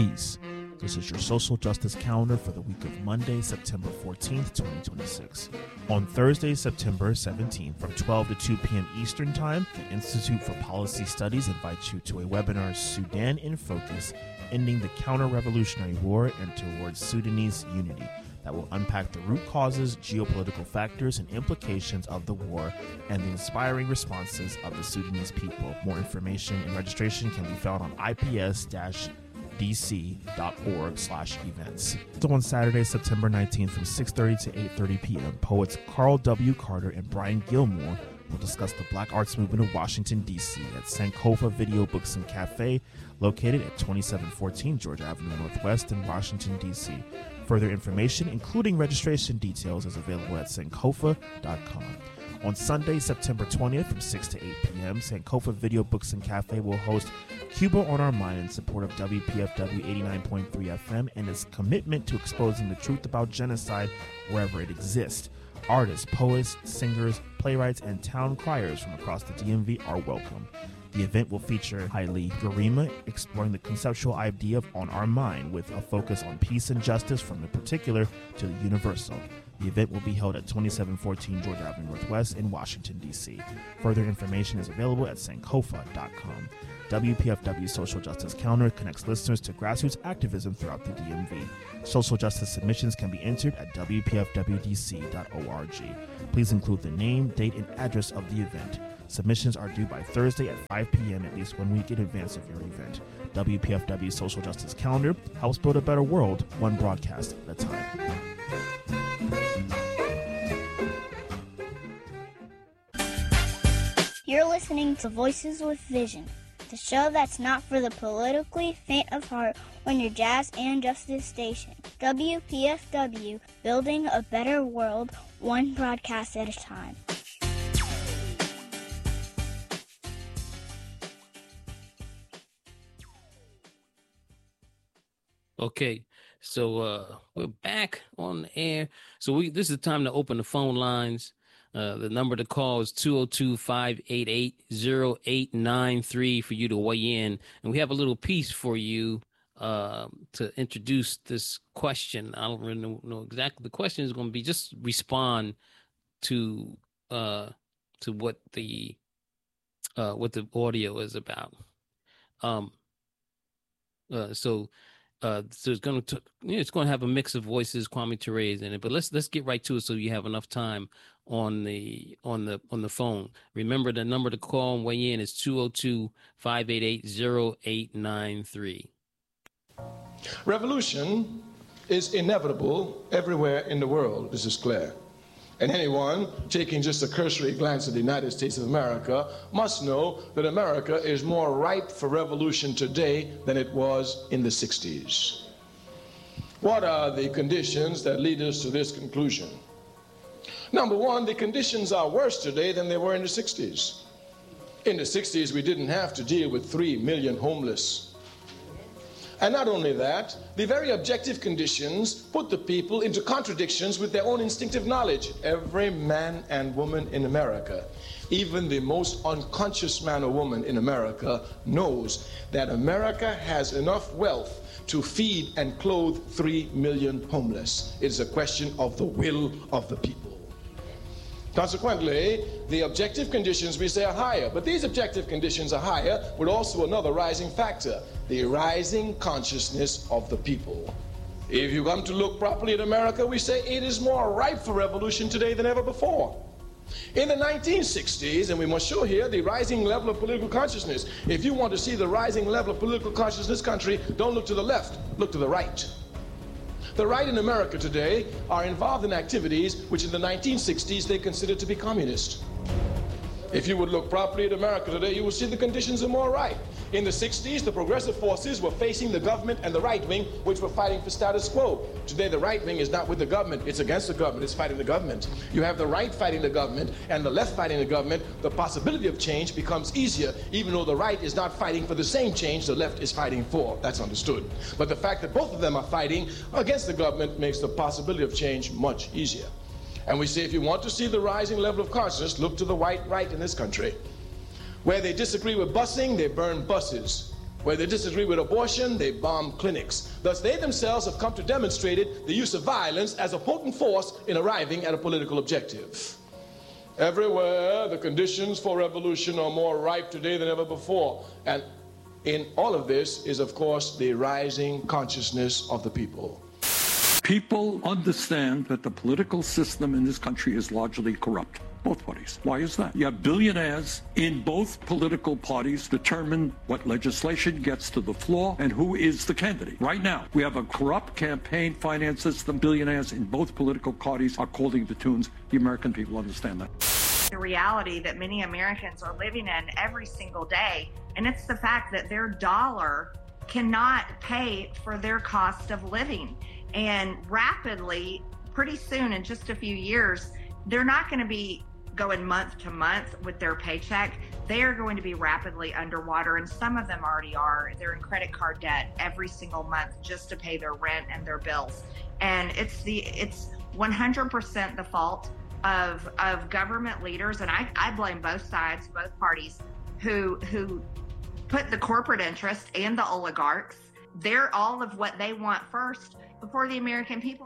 peace. This is your social justice calendar for the week of Monday, September 14th, 2026. On Thursday, September 17th, from 12 to 2 p.m. Eastern Time, the Institute for Policy Studies invites you to a webinar, Sudan in Focus, Ending the Counter-Revolutionary War and Towards Sudanese Unity, that will unpack the root causes, geopolitical factors, and implications of the war and the inspiring responses of the Sudanese people. More information and registration can be found on ips-dc.org/events. So on Saturday, September 19th from 6:30 to 8:30 p.m., poets Carl W. Carter and Brian Gilmore will discuss the Black Arts Movement of Washington, D.C. at Sankofa Video Books and Cafe, located at 2714 Georgia Avenue Northwest in Washington, D.C. Further information, including registration details, is available at sankofa.com. On Sunday, September 20th from 6 to 8 p.m., Sankofa Video Books and Cafe will host Cuba on Our Mind in support of WPFW 89.3 FM and its commitment to exposing the truth about genocide wherever it exists. Artists, poets, singers, playwrights, and town criers from across the DMV are welcome. The event will feature Haile Garima exploring the conceptual idea of On Our Mind with a focus on peace and justice from the particular to the universal. The event will be held at 2714 Georgia Avenue Northwest in Washington, D.C. Further information is available at sankofa.com. WPFW Social Justice Calendar connects listeners to grassroots activism throughout the DMV. Social justice submissions can be entered at wpfwdc.org. Please include the name, date, and address of the event. Submissions are due by Thursday at 5 p.m. at least 1 week in advance of your event. WPFW Social Justice Calendar helps build a better world, one broadcast at a time. You're listening to Voices with Vision, the show that's not for the politically faint of heart on your jazz and justice station. WPFW, building a better world, one broadcast at a time. Okay, so we're back on the air. So this is the time to open the phone lines. The number to call is 202-588-0893 for you to weigh in. And we have a little piece for you to introduce this question. I don't really know exactly. The question is going to be just respond to what the audio is about. So it's going to have a mix of voices, Kwame Ture's in it, but let's get right to it so you have enough time on the phone. Remember, the number to call and weigh in is 202-588-0893. Revolution is inevitable everywhere in the world. This is clear. And anyone taking just a cursory glance at the United States of America must know that America is more ripe for revolution today than it was in the 60s. What are the conditions that lead us to this conclusion? Number one, the conditions are worse today than they were in the 60s. In the 60s, we didn't have to deal with 3 million homeless. And not only that, the very objective conditions put the people into contradictions with their own instinctive knowledge. Every man and woman in America, even the most unconscious man or woman in America, knows that America has enough wealth to feed and clothe 3 million homeless. It is a question of the will of the people. Consequently, the objective conditions we say are higher, but these objective conditions are higher with also another rising factor, the rising consciousness of the people. If you come to look properly at America, we say it is more ripe for revolution today than ever before. In the 1960s, and we must show here the rising level of political consciousness. If you want to see the rising level of political consciousness in this country, don't look to the left, look to the right. The right in America today are involved in activities which in the 1960s they considered to be communist. If you would look properly at America today, you will see the conditions are more right. In the 60s, the progressive forces were facing the government and the right wing, which were fighting for status quo. Today, the right wing is not with the government. It's against the government. It's fighting the government. You have the right fighting the government and the left fighting the government. The possibility of change becomes easier, even though the right is not fighting for the same change the left is fighting for. That's understood. But the fact that both of them are fighting against the government makes the possibility of change much easier. And we say if you want to see the rising level of consciousness, look to the white right in this country. Where they disagree with busing, they burn buses. Where they disagree with abortion, they bomb clinics. Thus, they themselves have come to demonstrate the use of violence as a potent force in arriving at a political objective. Everywhere, the conditions for revolution are more ripe today than ever before. And in all of this is, of course, the rising consciousness of the people. People understand that the political system in this country is largely corrupt. Both parties. Why is that? You have billionaires in both political parties determine what legislation gets to the floor and who is the candidate. Right now, we have a corrupt campaign finance system. Billionaires in both political parties are calling the tunes. The American people understand that. The reality that many Americans are living in every single day, and it's the fact that their dollar cannot pay for their cost of living. And rapidly, pretty soon, in just a few years, they're not going to be going month to month with their paycheck. They are going to be rapidly underwater, and some of them already are. They're in credit card debt every single month just to pay their rent and their bills. And it's 100% the fault of government leaders, and I blame both sides, both parties, who put the corporate interest and the oligarchs, they're all of what they want first before the American people.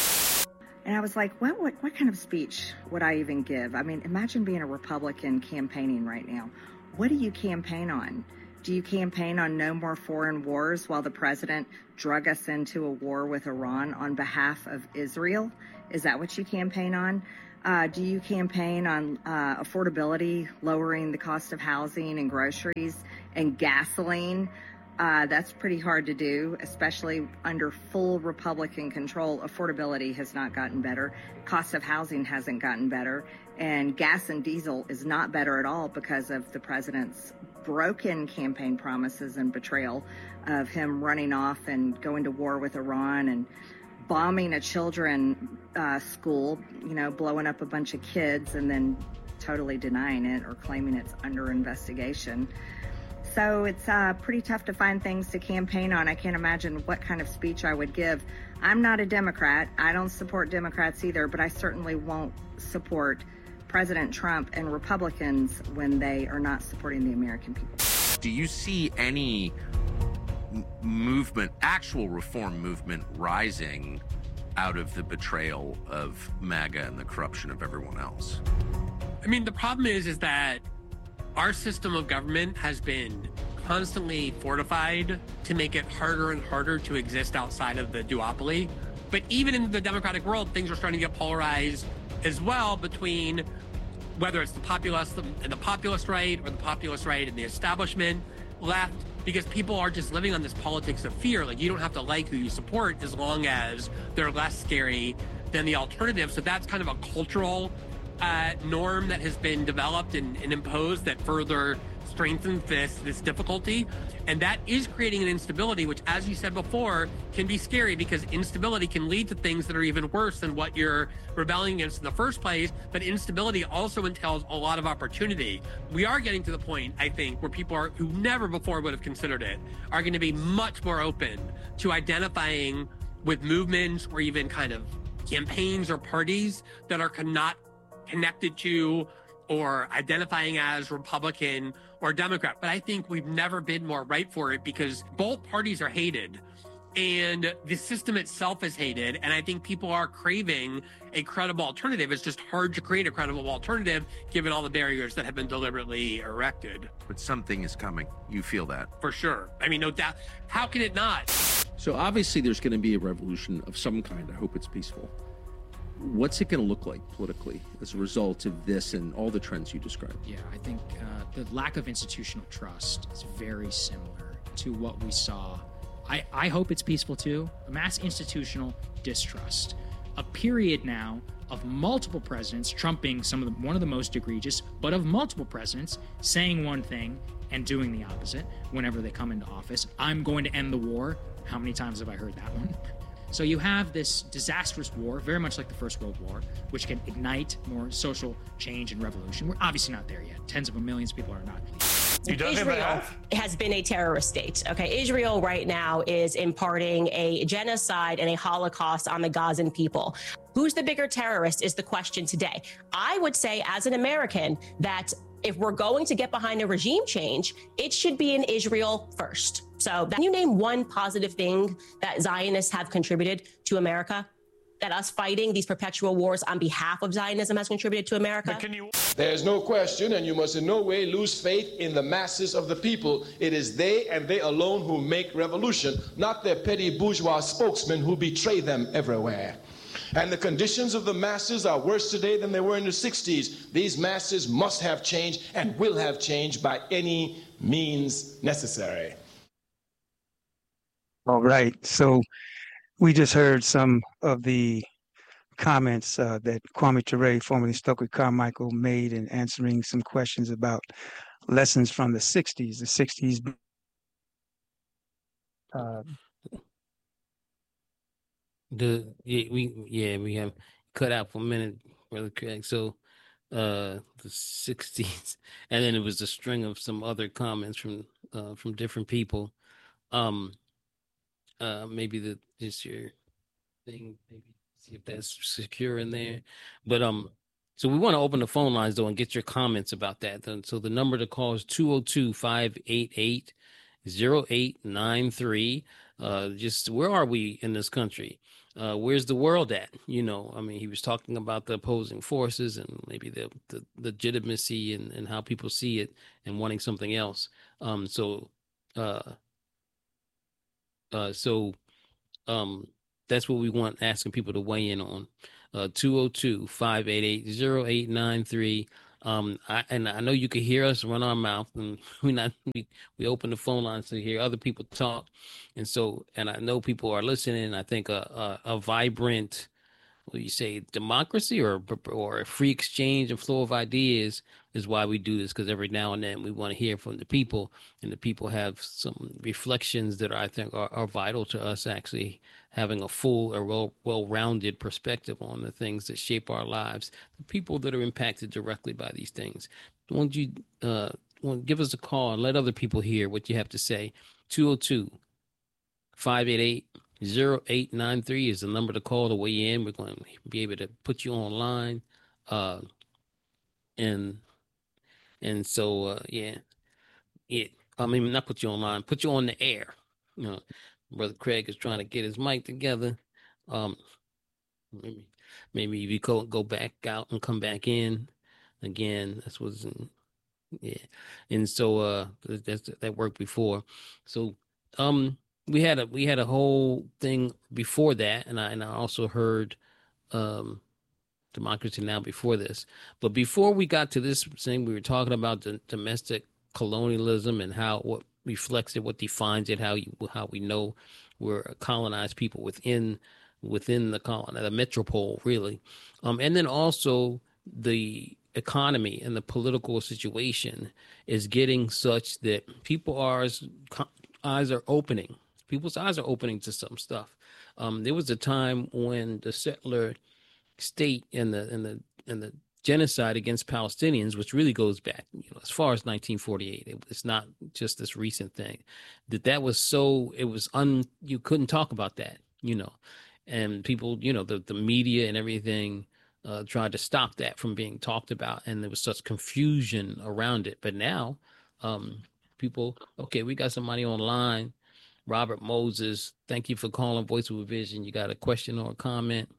And I was like, what kind of speech would I even give? I mean, imagine being a Republican campaigning right now. What do you campaign on? Do you campaign on no more foreign wars while the president drug us into a war with Iran on behalf of Israel? Is that what you campaign on? Do you campaign on affordability, lowering the cost of housing and groceries and gasoline? That's pretty hard to do, especially under full Republican control. Affordability has not gotten better. Cost of housing hasn't gotten better. And gas and diesel is not better at all because of the president's broken campaign promises and betrayal of him running off and going to war with Iran and bombing a children's school, blowing up a bunch of kids and then totally denying it or claiming it's under investigation. So it's pretty tough to find things to campaign on. I can't imagine what kind of speech I would give. I'm not a Democrat. I don't support Democrats either, but I certainly won't support President Trump and Republicans when they are not supporting the American people. Do you see any movement, actual reform movement, rising out of the betrayal of MAGA and the corruption of everyone else? I mean, the problem is that our system of government has been constantly fortified to make it harder and harder to exist outside of the duopoly. But even in the democratic world, things are starting to get polarized as well between whether it's the populist right or the populist right and the establishment left, because people are just living on this politics of fear. Like, you don't have to like who you support as long as they're less scary than the alternative. So that's kind of a cultural norm that has been developed and imposed that further strengthens this difficulty. And that is creating an instability, which, as you said before, can be scary because instability can lead to things that are even worse than what you're rebelling against in the first place. But instability also entails a lot of opportunity. We are getting to the point, I think, where people who never before would have considered it are going to be much more open to identifying with movements or even kind of campaigns or parties that are not connected to or identifying as Republican or Democrat. But I think we've never been more right for it because both parties are hated and the system itself is hated. And I think people are craving a credible alternative. It's just hard to create a credible alternative given all the barriers that have been deliberately erected. But something is coming. You feel that? For sure. I mean, no doubt. How can it not? So obviously there's going to be a revolution of some kind. I hope it's peaceful. What's it going to look like politically as a result of this and all the trends you described? Yeah, I think the lack of institutional trust is very similar to what we saw. I hope it's peaceful too. A mass institutional distrust. A period now of multiple presidents, Trump being one of the most egregious, but of multiple presidents saying one thing and doing the opposite whenever they come into office. I'm going to end the war. How many times have I heard that one? So you have this disastrous war, very much like the First World War, which can ignite more social change and revolution. We're obviously not there yet. Tens of millions of people are not. Israel has been a terrorist state. Okay, Israel right now is imparting a genocide and a Holocaust on the Gazan people. Who's the bigger terrorist is the question today. I would say as an American that If we're going to get behind a regime change, it should be in Israel first. So can you name one positive thing that Zionists have contributed to America? That us fighting these perpetual wars on behalf of Zionism has contributed to America? There's no question, and you must in no way lose faith in the masses of the people. It is they and they alone who make revolution, not their petty bourgeois spokesmen who betray them everywhere. And the conditions of the masses are worse today than they were in the 60s. These masses must have changed and will have changed by any means necessary. All right. So we just heard some of the comments that Kwame Ture, formerly Stokely Carmichael, made in answering some questions about lessons from the 60s. The 60s. We have cut out for a minute, Brother Craig. So the 60s, and then it was a string of some other comments from different people. Maybe just your thing, maybe see if that's secure in there. But so we want to open the phone lines though and get your comments about that. So the number to call is 202-588-0893. Just where are we in this country? Where's the world at? You know, I mean, he was talking about the opposing forces and maybe the legitimacy and how people see it and wanting something else. So that's what we want, asking people to weigh in on. 202-588-0893. I know you can hear us run our mouth, and we open the phone lines to hear other people talk, and I know people are listening. I think a vibrant, what do you say, democracy or a free exchange and flow of ideas is why we do this, because every now and then we want to hear from the people, and the people have some reflections that I think are vital to us actually having a full or well-rounded perspective on the things that shape our lives, the people that are impacted directly by these things. Won't you give us a call and let other people hear what you have to say? 202-588-0893 is the number to call to weigh in. We're going to be able to put you online. So I mean, not put you online, put you on the air. You know, Brother Craig is trying to get his mic together. Maybe if you go back out and come back in again. That's what's in, yeah. And so that worked before. So we had a whole thing before that, and I also heard Democracy Now! Before this. But before we got to this thing, we were talking about the domestic colonialism and what reflects it, what defines it, how we know we're a colonized people within the metropole, really. And then also the economy and the political situation is getting such that people's eyes are opening. People's eyes are opening to some stuff. There was a time when the settler state and the genocide against Palestinians, which really goes back, as far as 1948. It's not just this recent thing. That was so, you couldn't talk about that, and people, the media and everything tried to stop that from being talked about, and there was such confusion around it. But now, people, okay, we got somebody online. Robert Moses, thank you for calling Voice of a Vision. You got a question or a comment?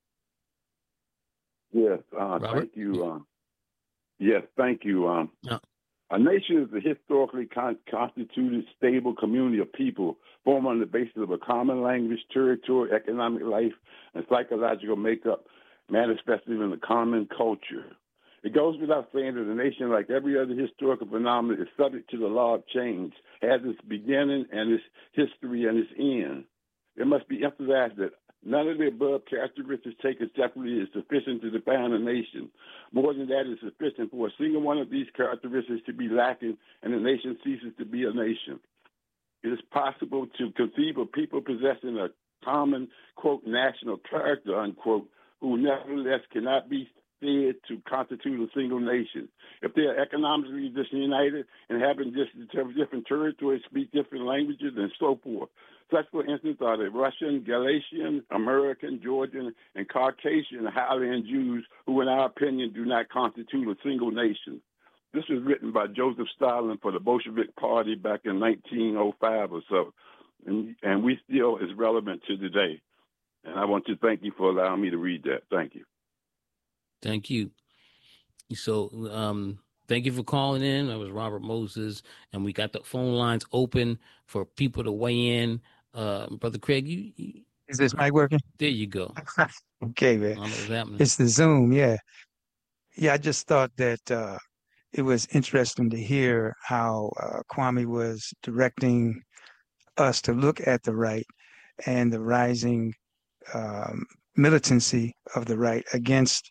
Yes, thank you. Yes, thank you. A nation is a historically constituted, stable community of people formed on the basis of a common language, territory, economic life, and psychological makeup manifested in a common culture. It goes without saying that a nation, like every other historical phenomenon, is subject to the law of change, has its beginning and its history and its end. It must be emphasized that none of the above characteristics taken separately is sufficient to define a nation. More than that is sufficient for a single one of these characteristics to be lacking, and the nation ceases to be a nation. It is possible to conceive of people possessing a common, quote, national character, unquote, who nevertheless cannot be said to constitute a single nation. If they are economically disunited and having different territories, speak different languages, and so forth. Such, for instance, are the Russian, Galician, American, Georgian, and Caucasian Highland Jews who, in our opinion, do not constitute a single nation. This was written by Joseph Stalin for the Bolshevik Party back in 1905 or so, and we still is relevant to today. And I want to thank you for allowing me to read that. Thank you. Thank you. So, thank you for calling in. That was Robert Moses, and we got the phone lines open for people to weigh in. Brother Craig, you is this mic working? There you go. Okay, man. I don't know what's happening. It's the Zoom, yeah. Yeah, I just thought that it was interesting to hear how Kwame was directing us to look at the right and the rising militancy of the right against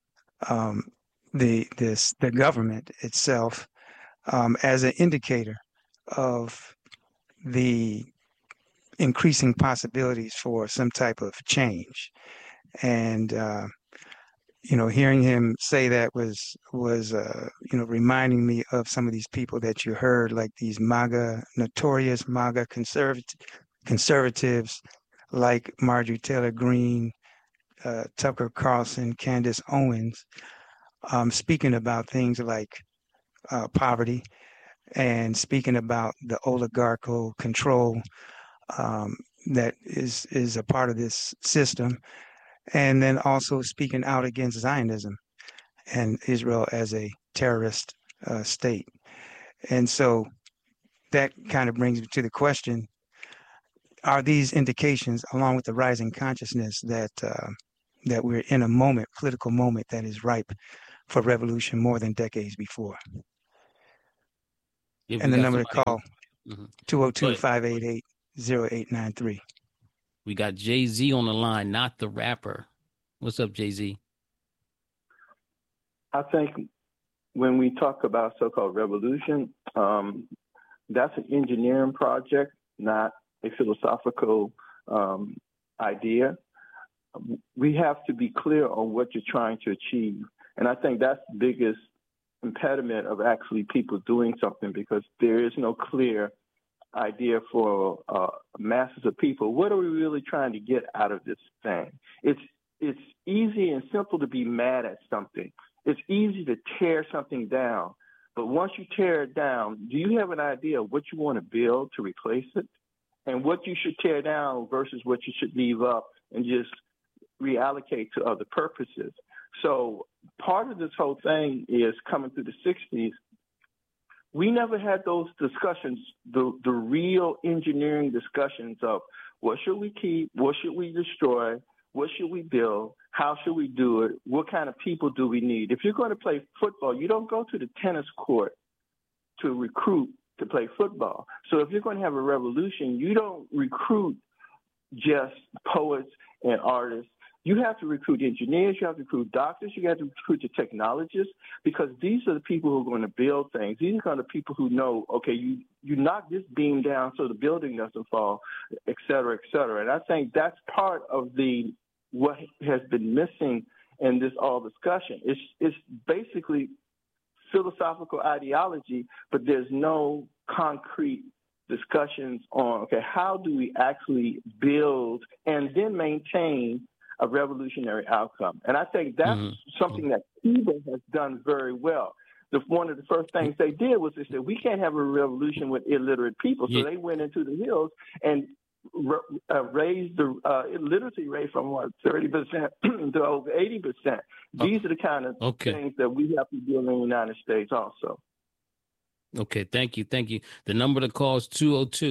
the government itself as an indicator of the increasing possibilities for some type of change. And hearing him say that was reminding me of some of these people that you heard, like these notorious MAGA conservatives like Marjorie Taylor Greene, Tucker Carlson, Candace Owens, speaking about things like poverty and speaking about the oligarchical control that is a part of this system, and then also speaking out against Zionism and Israel as a terrorist state. And so that kind of brings me to the question, are these indications, along with the rising consciousness, that we're in a political moment that is ripe for revolution more than decades before? Yeah, and the number to call, 202-588-0893. We got Jay-Z on the line, not the rapper. What's up, Jay-Z? I think when we talk about so-called revolution, that's an engineering project, not a philosophical idea. We have to be clear on what you're trying to achieve. And I think that's the biggest impediment of actually people doing something, because there is no clear idea for masses of people. What are we really trying to get out of this thing? It's easy and simple to be mad at something. It's easy to tear something down. But once you tear it down, do you have an idea of what you want to build to replace it? And what you should tear down versus what you should leave up and just reallocate to other purposes. So part of this whole thing is coming through the 60s. We never had those discussions, the real engineering discussions of what should we keep, what should we destroy, what should we build, how should we do it, what kind of people do we need. If you're going to play football, you don't go to the tennis court to recruit to play football. So if you're going to have a revolution, you don't recruit just poets and artists. You have to recruit engineers, you have to recruit doctors, you have to recruit the technologists, because these are the people who are going to build things. These are the people who know, okay, you knock this beam down so the building doesn't fall, et cetera, et cetera. And I think that's part of what has been missing in this all discussion. It's basically philosophical ideology, but there's no concrete discussions on, okay, how do we actually build and then maintain a revolutionary outcome? And I think that's something that Cuba has done very well. One of the first things they did was they said, we can't have a revolution with illiterate people. So they went into the hills and raised the literacy rate from 30% to over 80%. These are the kind of things that we have to do in the United States also. Okay, thank you. The number to call is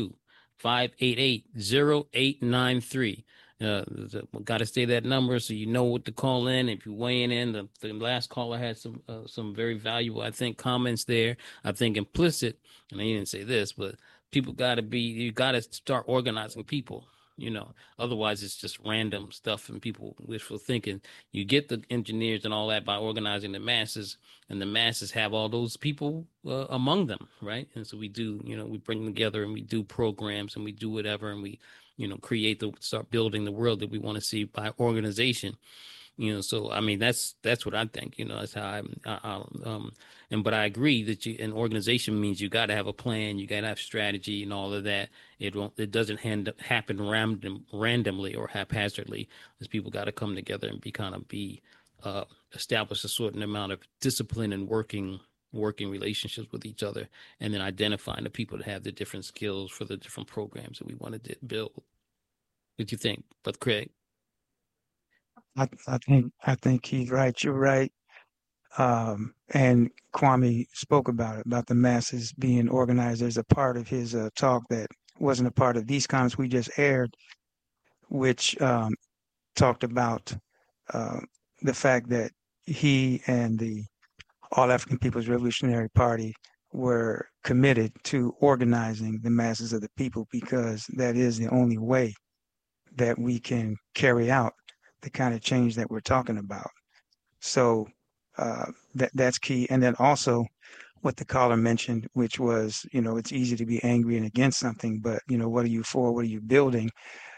202-588-0893. Got to say that number so you know what to call in. If you're weighing in, the last caller had some very valuable, I think, comments there. I think implicit, and he didn't say this, but you got to start organizing people. Otherwise it's just random stuff and people wishful thinking. You get the engineers and all that by organizing the masses, and the masses have all those people among them, right? And so we do, we bring them together and we do programs and we do whatever, and we, start building the world that we want to see by organization. So I mean that's what I think. That's how but I agree that an organization means you got to have a plan, you got to have strategy and all of that. It doesn't happen randomly or haphazardly. As people got to come together and establish a certain amount of discipline and working working relationships with each other, and then identifying the people that have the different skills for the different programs that we want to build. What do you think, Brother Craig? I think he's right. You're right. And Kwame spoke about the masses being organized. There's a part of his talk that wasn't a part of these comments we just aired, which talked about the fact that he and the All African People's Revolutionary Party were committed to organizing the masses of the people, because that is the only way that we can carry out the kind of change that we're talking about. So that's key. And then also what the caller mentioned, which was, it's easy to be angry and against something, but, what are you for? What are you building?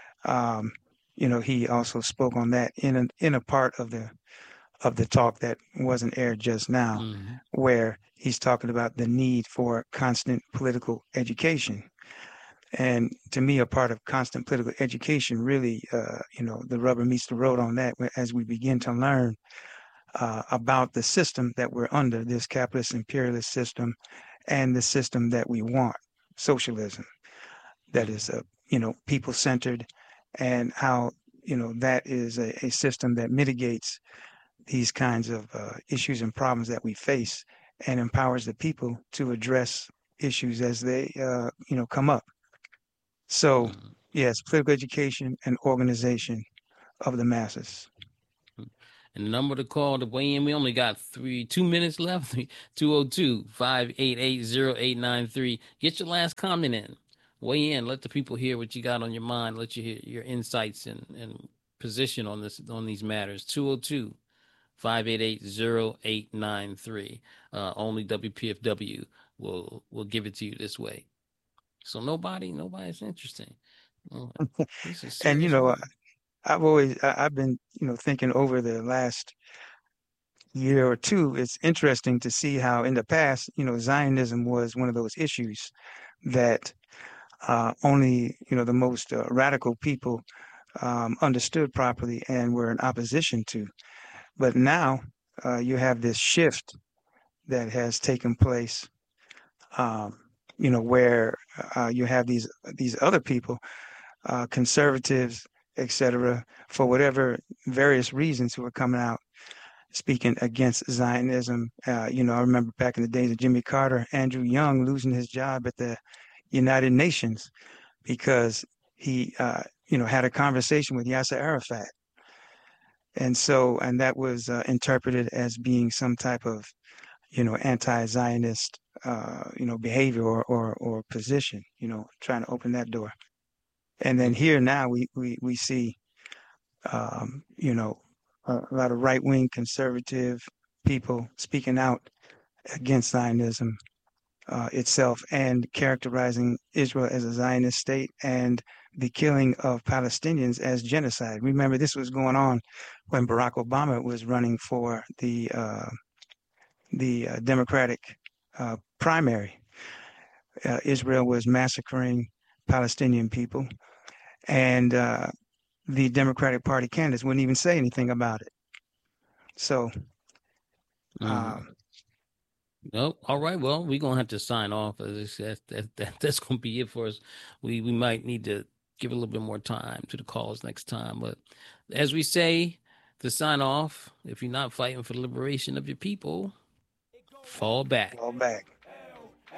He also spoke on that in a part of the talk that wasn't aired just now, where he's talking about the need for constant political education. And to me, a part of constant political education, really, the rubber meets the road on that as we begin to learn about the system that we're under, this capitalist imperialist system, and the system that we want, socialism, that is, people-centered, and how, that is a system that mitigates these kinds of issues and problems that we face, and empowers the people to address issues as they, come up. So, yes, political education and organization of the masses. And the number to call to weigh in, we only got 2 minutes left, 202-588-0893. Get your last comment in. Weigh in. Let the people hear what you got on your mind. Let you hear your insights and position on these matters. 202-588-0893. Only WPFW will give it to you this way. So nobody's interesting. And I've been thinking over the last year or two, it's interesting to see how in the past, Zionism was one of those issues that only the most radical people understood properly and were in opposition to. But now you have this shift that has taken place, where you have these other people, conservatives, etc., for whatever various reasons, who are coming out speaking against Zionism. I remember back in the days of Jimmy Carter, Andrew Young losing his job at the United Nations because he, had a conversation with Yasser Arafat. And that was interpreted as being some type of, anti-Zionist, behavior or position, trying to open that door. And then here now we see, a lot of right-wing conservative people speaking out against Zionism itself, and characterizing Israel as a Zionist state and the killing of Palestinians as genocide. Remember, this was going on when Barack Obama was running for the Democratic primary. Israel was massacring Palestinian people, and the Democratic Party candidates wouldn't even say anything about it. So, no, all right. Well, we're gonna have to sign off. That's gonna be it for us. We might need to give a little bit more time to the calls next time. But as we say, to sign off, if you're not fighting for the liberation of your people, fall back. Fall back.